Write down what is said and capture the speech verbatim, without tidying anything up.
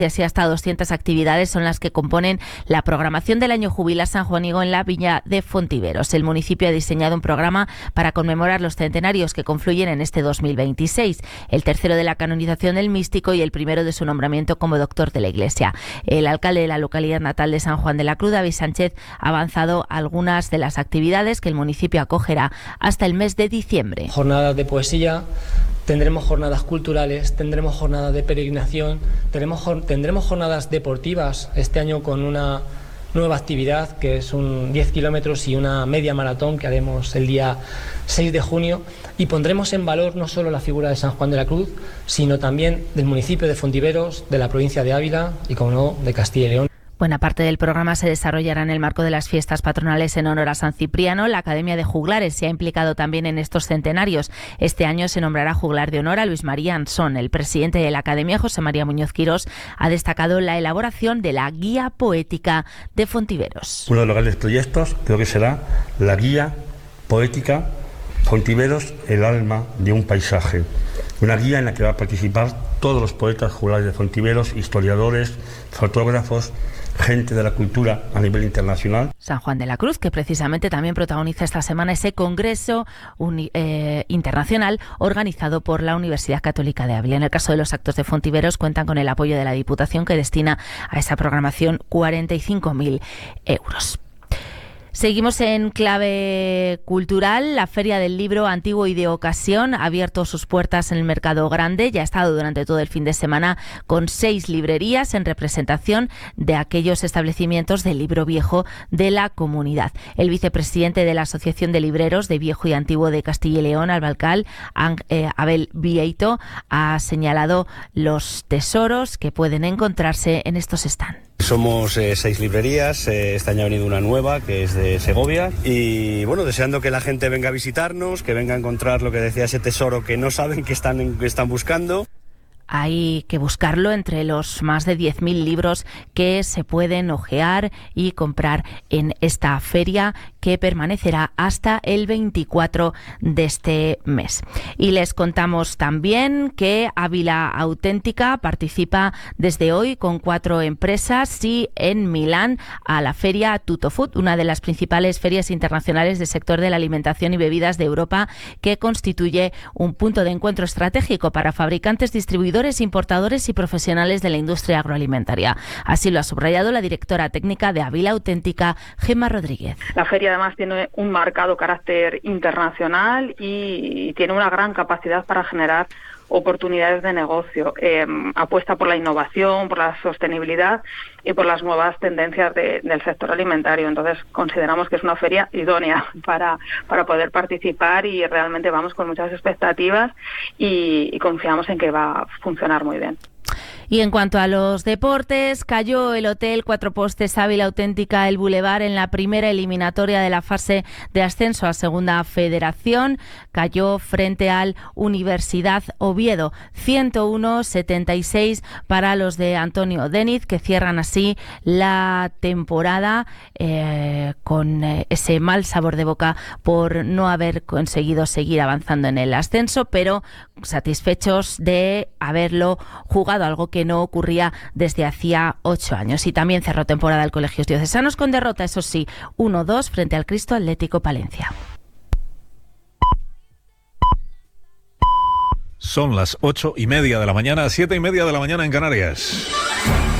Y así hasta doscientas actividades son las que componen la programación del año jubilar sanjuanigo en la Villa de Fontiveros. El municipio ha diseñado un programa para conmemorar los centenarios que confluyen en este dos mil veintiséis, el tercero de la canonización del místico y el primero de su nombramiento como doctor de la Iglesia. El alcalde de la localidad natal de San Juan de la Cruz, David Sánchez, ha avanzado algunas de las actividades que el municipio acogerá hasta el mes de diciembre. Jornadas de poesía, tendremos jornadas culturales, tendremos jornadas de peregrinación, tendremos, tendremos jornadas deportivas este año con una nueva actividad que es un diez kilómetros y una media maratón que haremos el día seis de junio, y pondremos en valor no solo la figura de San Juan de la Cruz, sino también del municipio de Fontiveros, de la provincia de Ávila y, como no, de Castilla y León. Buena parte del programa se desarrollará en el marco de las fiestas patronales en honor a San Cipriano. La Academia de Juglares se ha implicado también en estos centenarios. Este año se nombrará juglar de honor a Luis María Ansón. El presidente de la Academia, José María Muñoz Quirós, ha destacado la elaboración de la Guía Poética de Fontiveros. Uno de los grandes proyectos creo que será la Guía Poética Fontiveros, el alma de un paisaje. Una guía en la que va a participar todos los poetas juglares de Fontiveros, historiadores, fotógrafos, gente de la cultura a nivel internacional. San Juan de la Cruz, que precisamente también protagoniza esta semana ese congreso uni, eh, internacional organizado por la Universidad Católica de Ávila. En el caso de los actos de Fontiveros, cuentan con el apoyo de la Diputación, que destina a esa programación cuarenta y cinco mil euros. Seguimos en clave cultural. La Feria del Libro Antiguo y de Ocasión ha abierto sus puertas en el Mercado Grande. Ya ha estado durante todo el fin de semana con seis librerías en representación de aquellos establecimientos del libro viejo de la comunidad. El vicepresidente de la Asociación de Libreros de Viejo y Antiguo de Castilla y León, Albalcal, eh, Abel Vieito, ha señalado los tesoros que pueden encontrarse en estos stands. Somos eh, seis librerías, eh, este año ha venido una nueva que es de Segovia y bueno, deseando que la gente venga a visitarnos, que venga a encontrar lo que decía, ese tesoro que no saben que están, que están buscando. Hay que buscarlo entre los más de diez mil libros que se pueden hojear y comprar en esta feria, que permanecerá hasta el veinticuatro de este mes. Y les contamos también que Ávila Auténtica participa desde hoy con cuatro empresas y en Milán a la feria Tuttofood, una de las principales ferias internacionales del sector de la alimentación y bebidas de Europa, que constituye un punto de encuentro estratégico para fabricantes, distribuidores, importadores y profesionales de la industria agroalimentaria. Así lo ha subrayado la directora técnica de Ávila Auténtica, Gemma Rodríguez. La feria además tiene un marcado carácter internacional y tiene una gran capacidad para generar oportunidades de negocio. Eh, apuesta por la innovación, por la sostenibilidad y por las nuevas tendencias de, del sector alimentario. Entonces consideramos que es una feria idónea para, para poder participar y realmente vamos con muchas expectativas y, y confiamos en que va a funcionar muy bien. Y en cuanto a los deportes, cayó el Hotel Cuatro Postes Ávila Auténtica El Boulevard en la primera eliminatoria de la fase de ascenso a Segunda Federación. Cayó frente al Universidad Oviedo, ciento uno a setenta y seis para los de Antonio Deniz, que cierran así la temporada eh, con eh, ese mal sabor de boca por no haber conseguido seguir avanzando en el ascenso, pero satisfechos de haberlo jugado, algo que no ocurría desde hacía ocho años. Y también cerró temporada el Colegios Diocesanos con derrota, eso sí, uno dos frente al Cristo Atlético Palencia. Son las ocho y media de la mañana, siete y media de la mañana en Canarias.